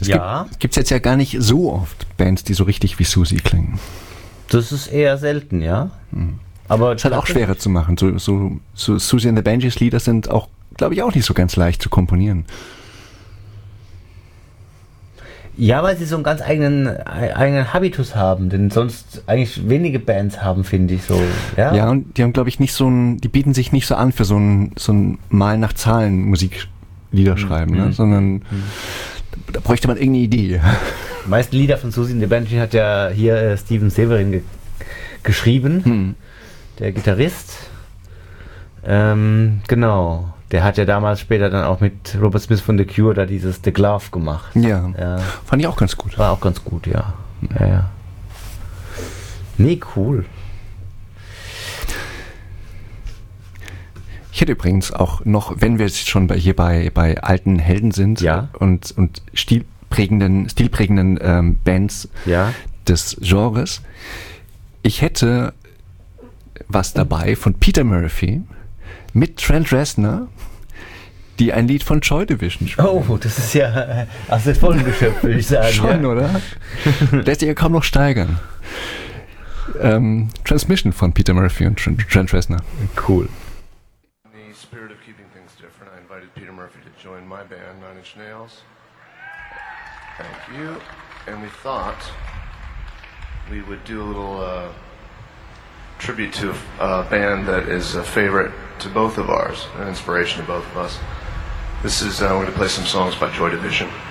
Ja. Gibt's jetzt ja gar nicht so oft Bands, die so richtig wie Susi klingen. Das ist eher selten, ja. Aber ist halt auch schwerer zu machen. So Susi and the Banshees Lieder sind auch, glaube ich, auch nicht so ganz leicht zu komponieren. Ja, weil sie so einen ganz eigenen Habitus haben, den sonst eigentlich wenige Bands haben, finde ich so. Ja, und die haben, glaube ich, nicht die bieten sich nicht so an für so ein Mal nach Zahlen Musiklieder schreiben, ne? Sondern da bräuchte man irgendeine Idee. Die meisten Lieder von Susi and the Banshees hat ja hier Steven Severin geschrieben, der Gitarrist. Genau. Der hat ja damals später dann auch mit Robert Smith von The Cure da dieses The Glove gemacht. Ja, fand ich auch ganz gut. War auch ganz gut, ja. Ja. Nee, cool. Ich hätte übrigens auch noch, wenn wir jetzt schon hier bei alten Helden sind und stilprägenden Bands des Genres, ich hätte was dabei von Peter Murphy mit Trent Reznor, die ein Lied von Joy Division spielen. Oh, das ist ja aus der vollen Geschöpf, würde ich sagen. Schon, oder? Lässt sich ja kaum noch steigern. Transmission von Peter Murphy und Trent Reznor. Cool. In the spirit of keeping things different, I invited Peter Murphy to join my band, Nine Inch Nails. Thank you. And we thought we would do a little tribute to a band that is a favorite to both of ours, an inspiration to both of us. This is, we're going to play some songs by Joy Division.